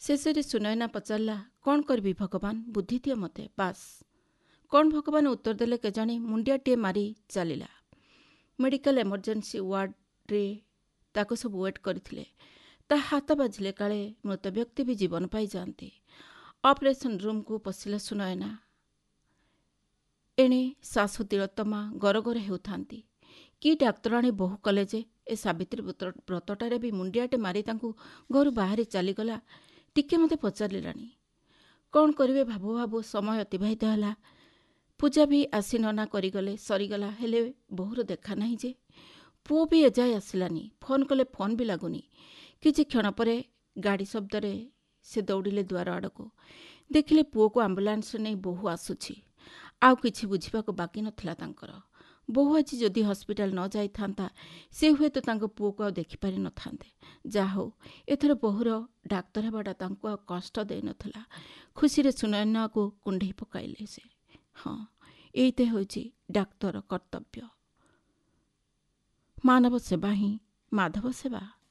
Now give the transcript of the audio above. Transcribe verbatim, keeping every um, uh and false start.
ଶେଷରେ ସୁନୟନା ପଚାରିଲା, କ'ଣ କରିବି ଭଗବାନ, ବୁଦ୍ଧି ଦିଅ ମୋତେ ବାସ୍। କ'ଣ ଭଗବାନ ଉତ୍ତର ଦେଲେ କେଜାଣି ମୁଣ୍ଡିଆଟିଏ ମାରି ଚାଲିଲା। ମେଡ଼ିକାଲ ଏମର୍ଜେନ୍ସି ୱାର୍ଡ଼ରେ ତାକୁ ସବୁ ୱେଟ୍ କରିଥିଲେ। ତା ହାତ ବାଜିଲେ କାଳେ ମୃତ ବ୍ୟକ୍ତି ବି ଜୀବନ ପାଇଯାଆନ୍ତି। ଅପରେସନ ରୁମ୍କୁ ପଶିଲା ସୁନୟନା। ଏଣେ ଶାଶୁ ତିଳୋତ୍ତମା ଗରଗର ହେଉଥାନ୍ତି। କି ଡାକ୍ତରାଣୀ ବୋହୂ କଲେ ଯେ ଏ ସାବିତ୍ରୀ ବ୍ରତଟାରେ ବି ମୁଣ୍ଡିଆଟେ ମାରି ତାଙ୍କୁ ଘରୁ ବାହାରି ଚାଲିଗଲା। ଟିକେ ମୋତେ ପଚାରିଲାଣି। କ'ଣ କରିବେ ଭାବୁ ଭାବୁ ସମୟ ଅତିବାହିତ ହେଲା। ପୂଜା ବି ଆସି ନନା କରିଗଲେ, ସରିଗଲା। ହେଲେ ବୋହୂର ଦେଖା ନାହିଁ ଯେ। ପୁଅ ବି ଏଯାଏ ଆସିଲାନି। ଫୋନ୍ କଲେ ଫୋନ୍ ବି ଲାଗୁନି। କିଛି କ୍ଷଣ ପରେ ଗାଡ଼ି ଶବ୍ଦରେ ସେ ଦୌଡ଼ିଲେ ଦୁଆର ଆଡ଼କୁ। ଦେଖିଲେ ପୁଅକୁ ଆମ୍ବୁଲାନ୍ସରେ ନେଇ ବୋହୂ ଆସୁଛି। ଆଉ କିଛି ବୁଝିବାକୁ ବାକି ନଥିଲା ତାଙ୍କର। ବୋହୂ ଆଜି ଯଦି ହସ୍ପିଟାଲ ନ ଯାଇଥାନ୍ତା ସେ ହୁଏତ ତାଙ୍କ ପୁଅକୁ ଆଉ ଦେଖିପାରି ନଥାନ୍ତେ। ଯାହା ହଉ ଏଥର ବୋହୂର ଡାକ୍ତର ହେବାଟା ତାଙ୍କୁ ଆଉ କଷ୍ଟ ଦେଇନଥିଲା। ଖୁସିରେ ସୁନୟନାକୁ କୁଣ୍ଢେଇ ପକାଇଲେ ସେ। ହଁ, ଏଇତ ହେଉଛି ଡାକ୍ତର କର୍ତ୍ତବ୍ୟ। ମାନବ ସେବା ହିଁ ମାଧବ ସେବା।